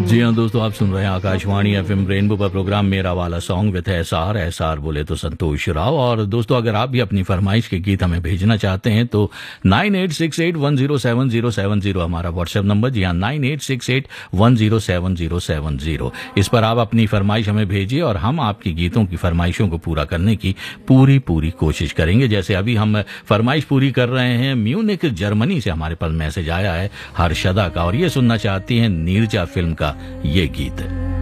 जी हाँ दोस्तों, आप सुन रहे हैं आकाशवाणी एफएम रेनबो पर प्रोग्राम मेरा वाला सॉन्ग विद एसआर बोले तो संतोष राव। और दोस्तों, अगर आप भी अपनी फरमाइश के गीत हमें भेजना चाहते हैं तो 9868107070 हमारा व्हाट्सएप नंबर। जी हाँ, 9868107070 इस पर आप अपनी फरमाइश हमें भेजिए और हम आपकी गीतों की फरमाइशों को पूरा करने की पूरी कोशिश करेंगे। जैसे अभी हम फरमाइश पूरी कर रहे हैं, म्यूनिक जर्मनी से हमारे पास मैसेज आया है हर्षदा का, और ये सुनना चाहती हैं नीरजा फिल्म का ये गीत।